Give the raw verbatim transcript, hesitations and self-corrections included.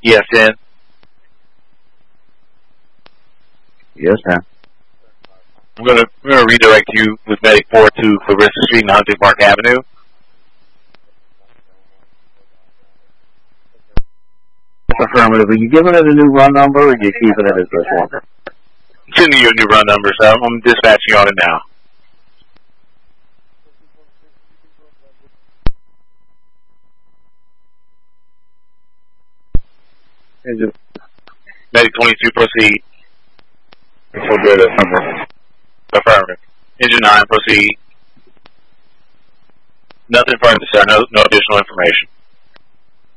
E S N. Yes, ma'am. I'm gonna I'm gonna redirect you with Medic four to Clarissa Street and Hunting Park Avenue. Affirmative. Are you giving it a new run number, or are you keeping it as this one? Sending you a new run number, so I'm dispatching on it now. Engine. Medic twenty-two, proceed. So good at number. Affirmative. Engine nine, proceed. Nothing further, sir. No, no additional information.